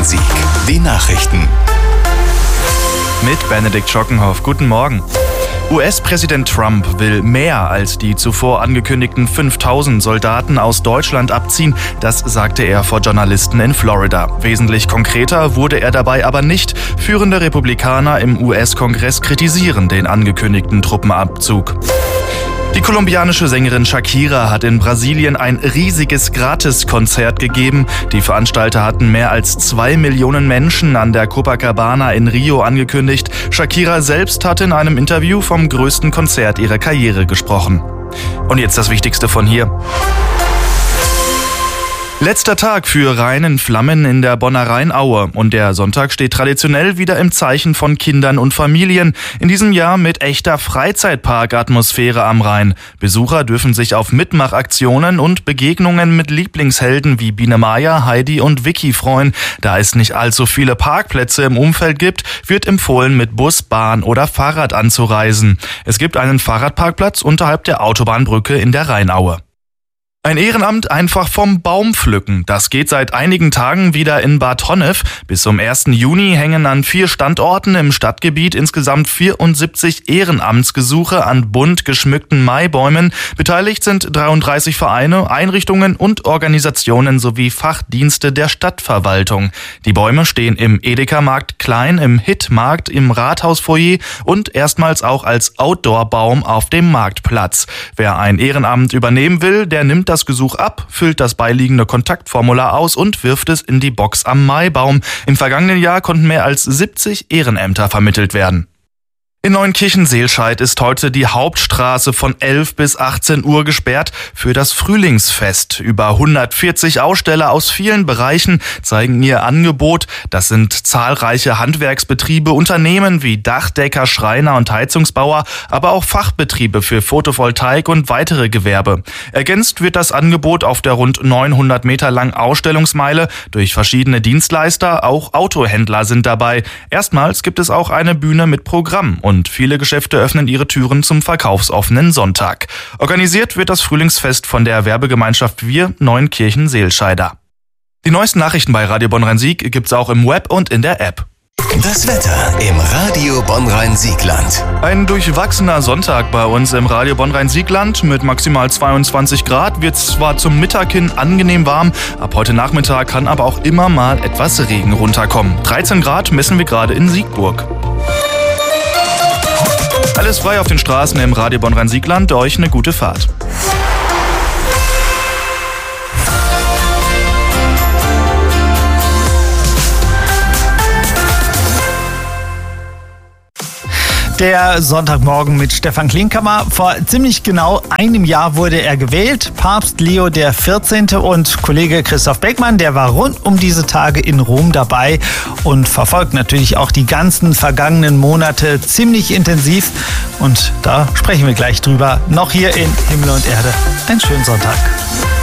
Rhein-Sieg. Die Nachrichten. Mit Benedikt Schockenhoff. Guten Morgen. US-Präsident Trump will mehr als die zuvor angekündigten 5000 Soldaten aus Deutschland abziehen. Das sagte er vor Journalisten in Florida. Wesentlich konkreter wurde er dabei aber nicht. Führende Republikaner im US-Kongress kritisieren den angekündigten Truppenabzug. Die kolumbianische Sängerin Shakira hat in Brasilien ein riesiges Gratiskonzert gegeben. Die Veranstalter hatten mehr als 2 Millionen Menschen an der Copacabana in Rio angekündigt. Shakira selbst hat in einem Interview vom größten Konzert ihrer Karriere gesprochen. Und jetzt das Wichtigste von hier. Letzter Tag für Rhein in Flammen in der Bonner Rheinaue und der Sonntag steht traditionell wieder im Zeichen von Kindern und Familien. In diesem Jahr mit echter Freizeitpark-Atmosphäre am Rhein. Besucher dürfen sich auf Mitmachaktionen und Begegnungen mit Lieblingshelden wie Biene Maya, Heidi und Vicky freuen. Da es nicht allzu viele Parkplätze im Umfeld gibt, wird empfohlen, mit Bus, Bahn oder Fahrrad anzureisen. Es gibt einen Fahrradparkplatz unterhalb der Autobahnbrücke in der Rheinaue. Ein Ehrenamt einfach vom Baum pflücken. Das geht seit einigen Tagen wieder in Bad Honnef. Bis zum 1. Juni hängen an 4 Standorten im Stadtgebiet insgesamt 74 Ehrenamtsgesuche an bunt geschmückten Maibäumen. Beteiligt sind 33 Vereine, Einrichtungen und Organisationen sowie Fachdienste der Stadtverwaltung. Die Bäume stehen im Edeka-Markt Klein, im Hit-Markt, im Rathausfoyer und erstmals auch als Outdoor-Baum auf dem Marktplatz. Wer ein Ehrenamt übernehmen will, der nimmt das Gesuch ab, füllt das beiliegende Kontaktformular aus und wirft es in die Box am Maibaum. Im vergangenen Jahr konnten mehr als 70 Ehrenämter vermittelt werden. In Neunkirchen-Seelscheid ist heute die Hauptstraße von 11 bis 18 Uhr gesperrt für das Frühlingsfest. Über 140 Aussteller aus vielen Bereichen zeigen ihr Angebot. Das sind zahlreiche Handwerksbetriebe, Unternehmen wie Dachdecker, Schreiner und Heizungsbauer, aber auch Fachbetriebe für Photovoltaik und weitere Gewerbe. Ergänzt wird das Angebot auf der rund 900 Meter langen Ausstellungsmeile durch verschiedene Dienstleister. Auch Autohändler sind dabei. Erstmals gibt es auch eine Bühne mit Programm. Und viele Geschäfte öffnen ihre Türen zum verkaufsoffenen Sonntag. Organisiert wird das Frühlingsfest von der Werbegemeinschaft Wir Neunkirchen-Seelscheider. Die neuesten Nachrichten bei Radio Bonn-Rhein-Sieg gibt's auch im Web und in der App. Das Wetter im Radio Bonn-Rhein-Siegland. Ein durchwachsener Sonntag bei uns im Radio Bonn-Rhein-Siegland. Mit maximal 22 Grad wird es zwar zum Mittag hin angenehm warm, ab heute Nachmittag kann aber auch immer mal etwas Regen runterkommen. 13 Grad messen wir gerade in Siegburg. Alles frei auf den Straßen im Radio Bonn-Rhein-Siegland. Euch eine gute Fahrt. Der Sonntagmorgen mit Stefan Klinkhammer. Vor ziemlich genau einem Jahr wurde er gewählt, Papst Leo XIV. Und Kollege Christoph Beckmann, der war rund um diese Tage in Rom dabei und verfolgt natürlich auch die ganzen vergangenen Monate ziemlich intensiv. Und da sprechen wir gleich drüber. Noch hier in Himmel und Erde. Einen schönen Sonntag.